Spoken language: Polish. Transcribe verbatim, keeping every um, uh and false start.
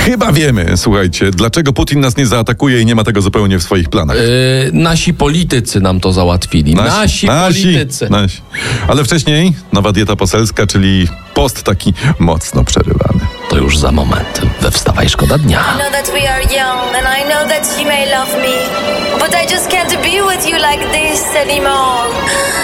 Chyba wiemy, słuchajcie, dlaczego Putin nas nie zaatakuje i nie ma tego zupełnie w swoich planach. Yy, nasi politycy nam to załatwili. Nasi, nasi, nasi politycy. Nasi. Ale wcześniej nowa dieta poselska, czyli post taki mocno przerywany. To już za moment. We Wstawaj, szkoda dnia. I know that we are young and I know that you may love me, but I just can't be with you like this anymore.